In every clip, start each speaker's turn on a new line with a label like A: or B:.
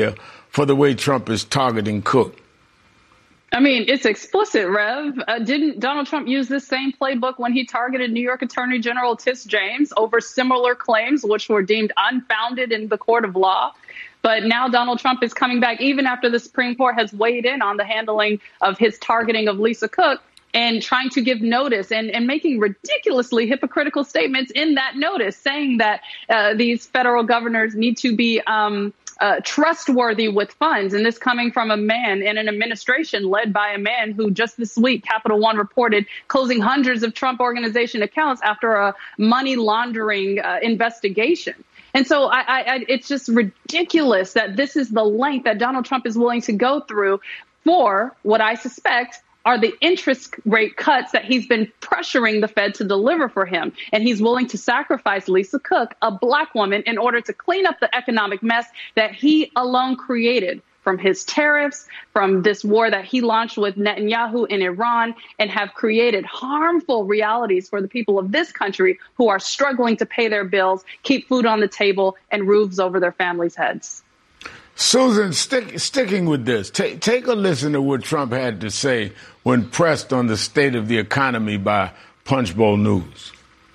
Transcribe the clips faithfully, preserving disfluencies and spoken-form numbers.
A: for the way Trump is targeting Cook?
B: I mean, it's explicit, Rev. Uh, didn't Donald Trump use this same playbook when he targeted New York Attorney General Tish James over similar claims, which were deemed unfounded in the court of law? But now Donald Trump is coming back, even after the Supreme Court has weighed in on the handling of his targeting of Lisa Cook, and trying to give notice and, and making ridiculously hypocritical statements in that notice, saying that uh, these federal governors need to be um, uh, trustworthy with funds. And this coming from a man in an administration led by a man who just this week, Capital One reported closing hundreds of Trump Organization accounts after a money laundering uh, investigation. And so I, I, it's just ridiculous that this is the length that Donald Trump is willing to go through for what I suspect are the interest rate cuts that he's been pressuring the Fed to deliver for him. And he's willing to sacrifice Lisa Cook, a black woman, in order to clean up the economic mess that he alone created from his tariffs, from this war that he launched with Netanyahu in Iran, and have created harmful realities for the people of this country who are struggling to pay their bills, keep food on the table, and roofs over their families' heads.
A: Susan, stick, sticking with this, take, take a listen to what Trump had to say when pressed on the state of the economy by Punchbowl News.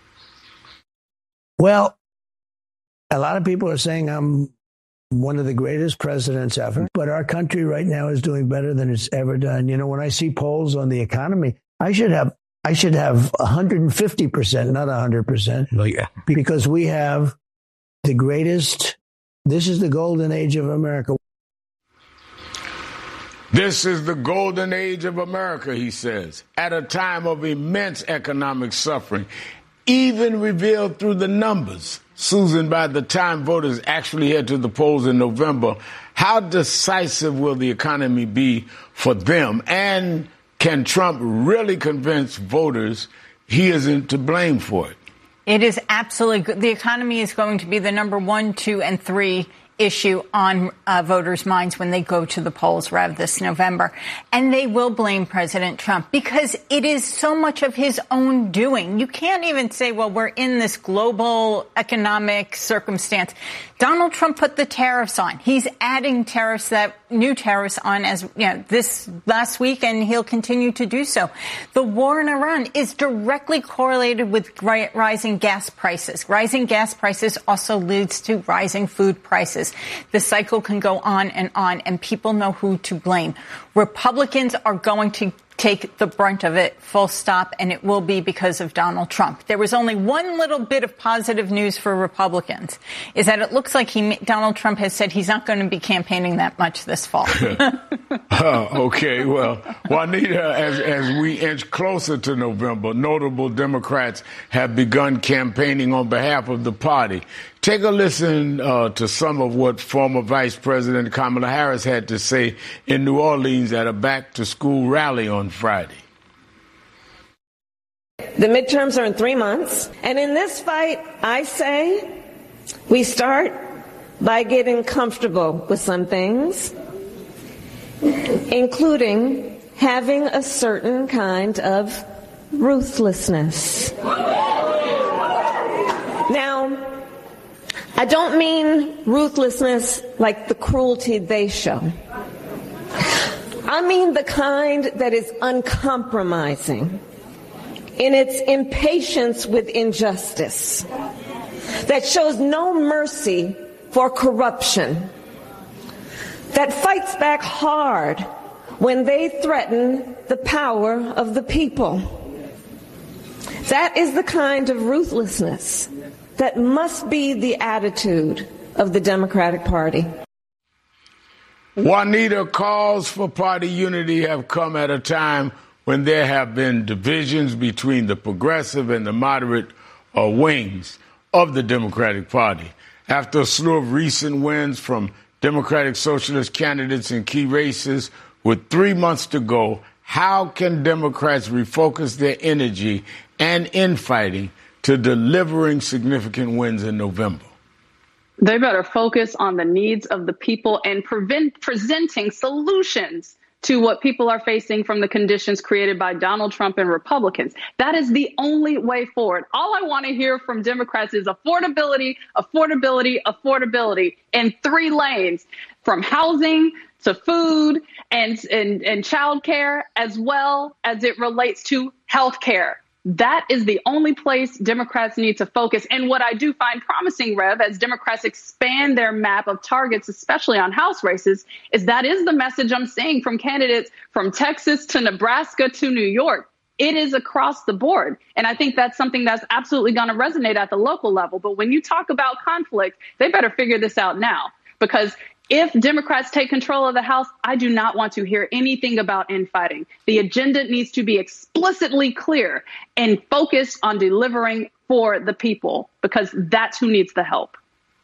C: Well, a lot of people are saying I'm one of the greatest presidents ever, but our country right now is doing better than it's ever done. You know, when I see polls on the economy, I should have I should have one hundred fifty percent, not one hundred percent,
D: well, yeah.
C: because we have the greatest. This is the golden age of America.
A: This is the golden age of America, he says, at a time of immense economic suffering, even revealed through the numbers. Susan, by the time voters actually head to the polls in November, how decisive will the economy be for them? And can Trump really convince voters he isn't to blame for it?
E: It is absolutely good. The economy is going to be the number one, two, and three issue on uh, voters' minds when they go to the polls, Rev, this November. And they will blame President Trump because it is so much of his own doing. You can't even say, well, we're in this global economic circumstance. Donald Trump put the tariffs on. He's adding tariffs, that new tariffs on as, you know, this last week, and he'll continue to do so. The war in Iran is directly correlated with rising gas prices. Rising gas prices also leads to rising food prices. The cycle can go on and on, and people know who to blame. Republicans are going to take the brunt of it, full stop, and it will be because of Donald Trump. There was only one little bit of positive news for Republicans, is that it looks like he, Donald Trump has said he's not going to be campaigning that much this fall.
A: uh, okay, well, Juanita, as, as we inch closer to November, notable Democrats have begun campaigning on behalf of the party. Take a listen uh, to some of what former Vice President Kamala Harris had to say in New Orleans at a back-to-school rally on Friday.
F: The midterms are in three months, and in this fight, I say we start by getting comfortable with some things, including having a certain kind of ruthlessness. Now, I don't mean ruthlessness like the cruelty they show. I mean the kind that is uncompromising in its impatience with injustice, that shows no mercy for corruption, that fights back hard when they threaten the power of the people. That is the kind of ruthlessness that must be the attitude of the Democratic Party.
A: Juanita, calls for party unity have come at a time when there have been divisions between the progressive and the moderate uh, wings of the Democratic Party. After a slew of recent wins from Democratic Socialist candidates in key races, with three months to go, how can Democrats refocus their energy and infighting to delivering significant wins in November?
B: They better focus on the needs of the people and prevent presenting solutions to what people are facing from the conditions created by Donald Trump and Republicans. That is the only way forward. All I want to hear from Democrats is affordability, affordability, affordability in three lanes, from housing to food and, and, and childcare, as well as it relates to health care. That is the only place Democrats need to focus. And what I do find promising, Rev, as Democrats expand their map of targets, especially on House races, is that is the message I'm seeing from candidates from Texas to Nebraska to New York. It is across the board. And I think that's something that's absolutely going to resonate at the local level. But when you talk about conflict, they better figure this out now, because if Democrats take control of the House, I do not want to hear anything about infighting. The agenda needs to be explicitly clear and focused on delivering for the people, because that's who needs the help.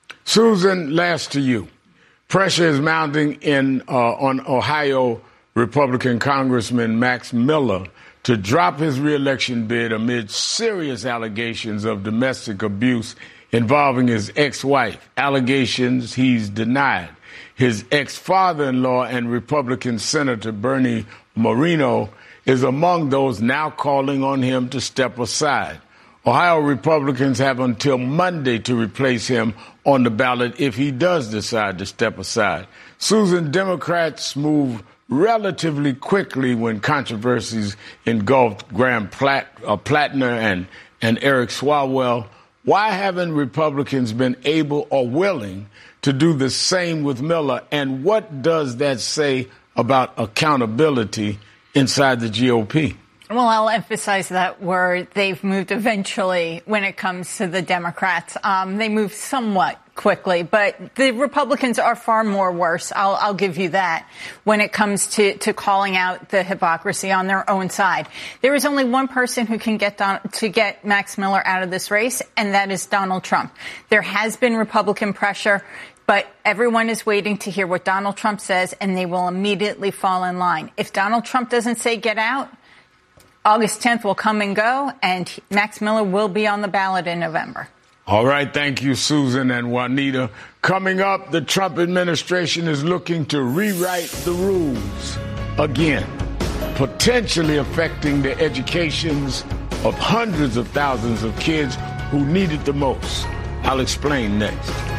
A: Susan, last to you. Pressure is mounting in uh, on Ohio Republican Congressman Max Miller to drop his reelection bid amid serious allegations of domestic abuse involving his ex-wife, allegations he's denied. His ex-father-in-law and Republican Senator Bernie Moreno is among those now calling on him to step aside. Ohio Republicans have until Monday to replace him on the ballot if he does decide to step aside. Susan, Democrats move relatively quickly when controversies engulfed Graham Platt, uh, Plattner and, and Eric Swalwell. Why haven't Republicans been able or willing to do the same with Miller? And what does that say about accountability inside the G O P?
E: Well, I'll emphasize that word. They've moved eventually when it comes to the Democrats. Um, they move somewhat quickly, but the Republicans are far more worse. I'll, I'll give you that when it comes to, to calling out the hypocrisy on their own side. There is only one person who can get Don, to get Max Miller out of this race, and that is Donald Trump. There has been Republican pressure, but everyone is waiting to hear what Donald Trump says, and they will immediately fall in line. If Donald Trump doesn't say get out, August tenth will come and go, and Max Miller will be on the ballot in November.
A: All right. Thank you, Susan and Juanita. Coming up, the Trump administration is looking to rewrite the rules again, potentially affecting the educations of hundreds of thousands of kids who need it the most. I'll explain next.